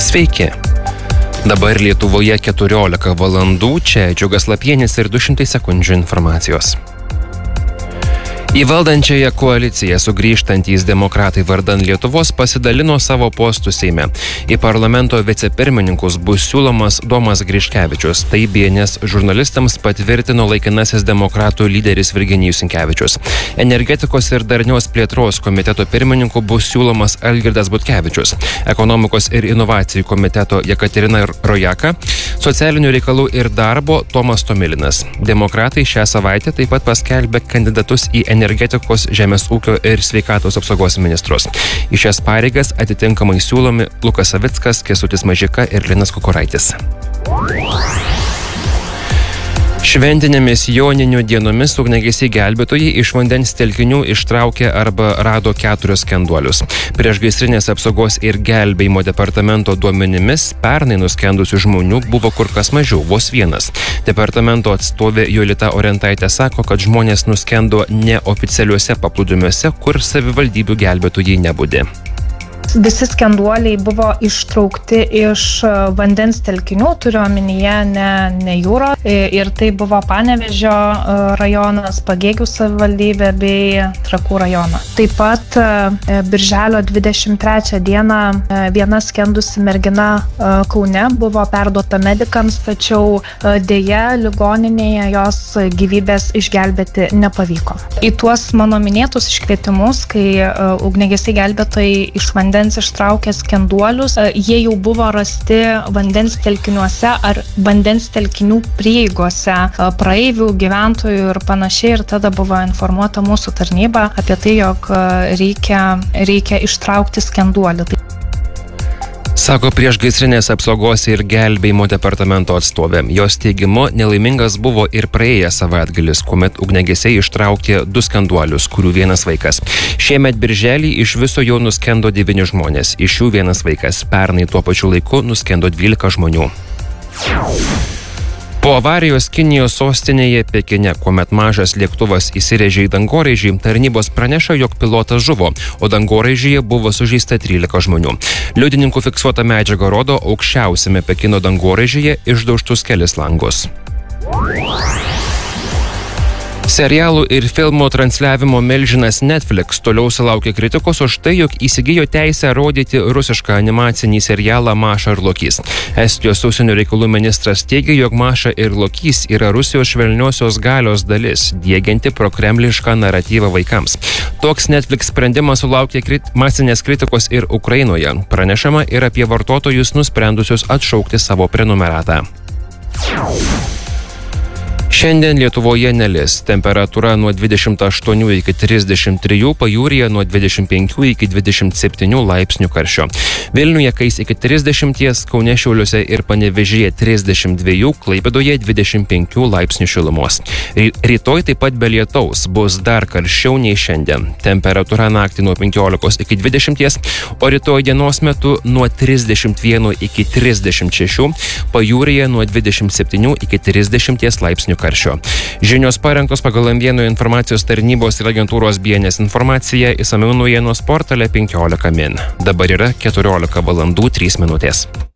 Sveiki. Dabar Lietuvoje 14 valandų, čia Džiugas Lapienis ir 200 sekundžių informacijos. Į valdančiąją koaliciją sugrįžtantys demokratai vardan Lietuvos pasidalino savo postų Seime. Į parlamento vicepirmininkus bus siūlomas Domas Griškevičius. Tai BNS žurnalistams patvirtino laikinasis demokratų lyderis Virginijus Sinkevičius. Energetikos ir darnios plėtros komiteto pirmininku bus siūlomas Algirdas Butkevičius. Ekonomikos ir inovacijų komiteto Jekaterina Rojaka. Socialinių reikalų ir darbo Tomas Tomilinas. Demokratai šią savaitę taip pat paskelbė kandidatus į energetikos, žemės ūkio ir sveikatos apsaugos ministrus. Į šias pareigas atitinkamai siūlomi Lukas Savickas, Kęstutis Mažeika ir Linas Kukuraitis. Šventinėmis Joninių dienomis ugniagesiai gelbėtojai iš vandens telkinių ištraukė arba rado 4 skenduolius. Priešgaisrinės apsaugos ir gelbėjimo departamento duomenimis pernai nuskendusių žmonių buvo kur kas mažiau, vos 1. Departamento atstovė Jolita Orentaitė sako, kad žmonės nuskendo neoficialiuose paplūdimiuose, kur savivaldybių gelbėtojai nebudi. Visi skenduoliai buvo ištraukti iš vandens telkinių, turiu omenyje ne jūro, ir tai buvo Panevėžio rajonas, Pagėgių savivaldybė bei Trakų rajoną. Taip pat birželio 23 dieną viena skendusi mergina Kaune buvo perduota medikams, tačiau deja ligoninėje jos gyvybės išgelbėti nepavyko. Į tuos mano minėtus iškvietimus, kai ugniagesiai gelbėtojai iš vandens ištraukė skenduolius, jie jau buvo rasti vandens telkiniuose ar vandens telkinių prieigose praeivių, gyventojų ir panašiai, ir tada buvo informuota mūsų tarnyba apie tai, jog reikia ištraukti skenduolį. Sako priešgaisrinės apsaugos ir gelbėjimo departamento atstovė. Jos teigimu, nelaimingas buvo ir praėjęs savaitgalis, kuomet ugniagesiai ištraukė 2 skenduolius, kurių 1 vaikas. Šiemet birželį iš viso jau nuskendo 9 žmonės, iš jų 1 vaikas. Pernai tuo pačiu laiku nuskendo 12 žmonių. Po avarijos Kinijos sostinėje Pekine, kuomet mažas lėktuvas įsirėžė į dangoraižį, tarnybos praneša, jog pilotas žuvo, o dangoraižyje buvo sužeista 13 žmonių. Liudininkų fiksuota medžiaga rodo aukščiausiame Pekino dangoraižyje išdaužtus kelis langus. Serialų ir filmų transliavimo milžinas Netflix toliau sulaukė kritikos už tai, jog įsigijo teisę rodyti rusišką animacinį serialą Maša ir Lokys. Estijos užsienio reikalų ministras teigia, jog Maša ir Lokys yra Rusijos švelniosios galios dalis, diegianti prokremlišką naratyvą vaikams. Toks Netflix sprendimas sulaukė masinės kritikos ir Ukrainoje. Pranešama ir apie vartotojus nusprendusius atšaukti savo prenumeratą. Šiandien Lietuvoje nelis. Temperatūra nuo 28 iki 33, pajūryje nuo 25 iki 27 laipsnių karščio. Vilniuje kais iki 30, Kaune, Šiauliuose ir Panevėžyje 32, Klaipėdoje 25 laipsnių šilumos. Rytoj taip pat be lietaus, bus dar karščiau nei šiandien. Temperatūra naktį nuo 15 iki 20, o rytoj dienos metu nuo 31 iki 36, pajūryje nuo 27 iki 30 laipsnių karščio. Žinios parengtos pagal M1 informacijos tarnybos ir agentūros BNS informaciją, išsamiau naujienos portale 15 min. Dabar yra 14 valandų 3 minutės.